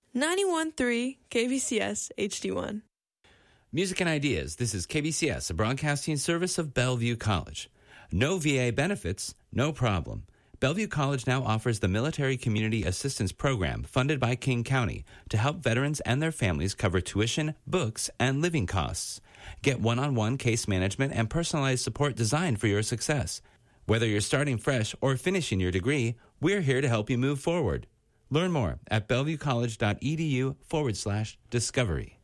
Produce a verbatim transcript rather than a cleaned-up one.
ninety-one point three K B C S H D one. Music and Ideas. This is K B C S, a broadcasting service of Bellevue College. No V A benefits, no problem. Bellevue College now offers the Military Community Assistance Program funded by King County to help veterans and their families cover tuition, books, and living costs. Get one-on-one case management and personalized support designed for your success. Whether you're starting fresh or finishing your degree, we're here to help you move forward. Learn more at bellevuecollege.edu forward slash discovery.